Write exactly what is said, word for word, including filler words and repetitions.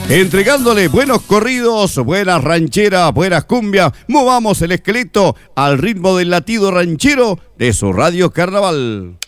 Entregándole buenos corridos, buenas rancheras, buenas cumbias, movamos el esqueleto al ritmo del latido ranchero de su Radio Carnaval.